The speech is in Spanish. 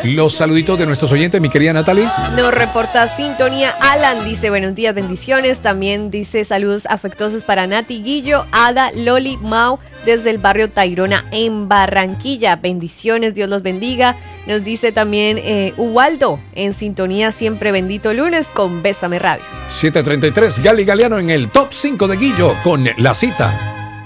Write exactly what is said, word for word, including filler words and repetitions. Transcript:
los saluditos de nuestros oyentes, mi querida Natalie. Nos reporta sintonía. Alan dice buenos días, bendiciones. También dice saludos afectuosos para Nati, Guillo, Ada, Loli, Mau, desde el barrio Tayrona en Barranquilla. Bendiciones, Dios los bendiga. Nos dice también eh, Ubaldo, en sintonía siempre bendito lunes con Bésame Radio. siete treinta y tres, Gali Galeano en el top cinco de Guillo con La Cita.